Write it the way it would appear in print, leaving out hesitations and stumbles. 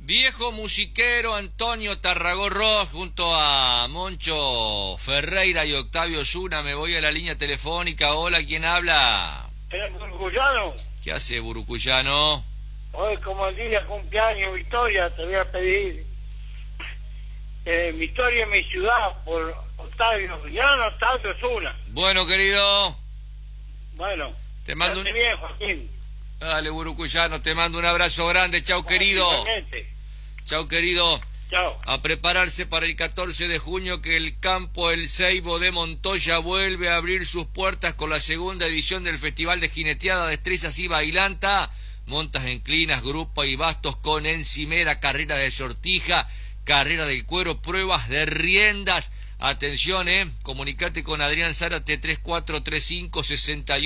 Viejo musiquero Antonio Tarragorros junto a Moncho Ferreira y Octavio Zuna. Me voy a la línea telefónica. Hola, ¿quién habla? ¿Eres burucuyano? ¿Qué hace, burucuyano? Hoy, como el día cumpleaños Victoria, te voy a pedir Victoria en mi ciudad por Octavio Zuna. Bueno, querido, Bueno, te mando un... bien, Joaquín. Dale, burucuyano, te mando un abrazo grande. Chau, querido. Chau, querido. Chao. A prepararse para el 14 de junio, que el campo El Ceibo de Montoya vuelve a abrir sus puertas con la segunda edición del Festival de Jineteada, Destrezas y Bailanta. Montas enclinas, grupo y bastos con encimera, carrera de sortija, carrera del cuero, pruebas de riendas. Atención, comunicate con Adrián Zárate 3435 61